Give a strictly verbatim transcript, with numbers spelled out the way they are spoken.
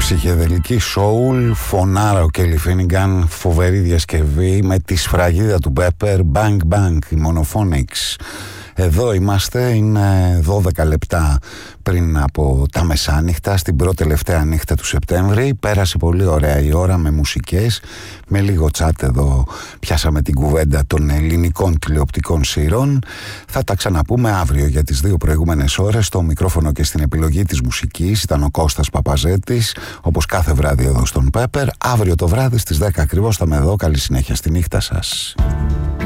Ψυχεδελική soul, φωνάρα ο Kelly Finnegan, φοβερή διασκευή με τη σφραγίδα του Pepper, Bang Bang, η Monophonics. Εδώ είμαστε, είναι δώδεκα λεπτά πριν από τα μεσάνυχτα, στην πρώτη τελευταία νύχτα του Σεπτέμβρη. Πέρασε πολύ ωραία η ώρα με μουσικές, με λίγο τσάτ εδώ πιάσαμε την κουβέντα των ελληνικών τηλεοπτικών σειρών. Θα τα ξαναπούμε αύριο για τις δύο προηγούμενες ώρες. Στο μικρόφωνο και στην επιλογή της μουσικής ήταν ο Κώστας Παπαζέτης, όπως κάθε βράδυ εδώ στον Pepper. Αύριο το βράδυ στις δέκα ακριβώς θα είμαι εδώ. Καλή συνέχεια στη νύχτα σας.